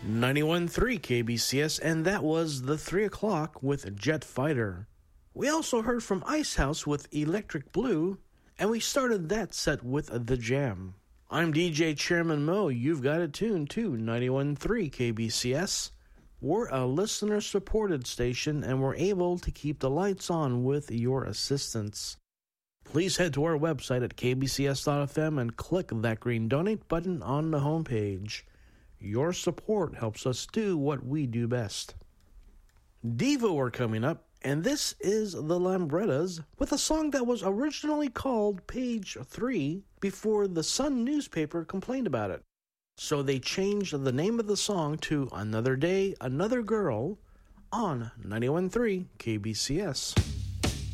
91.3 KBCS, and that was the 3 o'clock with Jet Fighter. We also heard from Icehouse with Electric Blue, and we started that set with The Jam. I'm DJ Chairman Mo. You've got it tuned to 91.3 KBCS. We're a listener-supported station, and we're able to keep the lights on with your assistance. Please head to our website at kbcs.fm and click that green donate button on the homepage. Your support helps us do what we do best. Devo are coming up, and this is the Lambrettas with a song that was originally called Page 3 before the Sun newspaper complained about it. So they changed the name of the song to Another Day, Another Girl on 91.3 KBCS.